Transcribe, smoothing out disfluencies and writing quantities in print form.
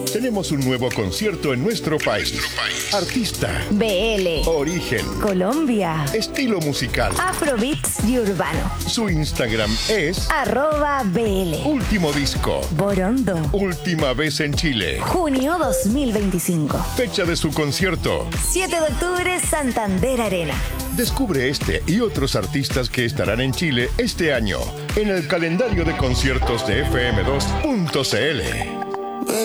Tenemos un nuevo concierto en nuestro país. Artista. BL. Origen. Colombia. Estilo musical. Afrobeats y urbano. Su Instagram es @BL. Último disco. Borondo. Última vez en Chile. Junio 2025. Fecha de su concierto. 7 de octubre, Santander Arena. Descubre este y otros artistas que estarán en Chile este año en el calendario de conciertos de FM2.cl.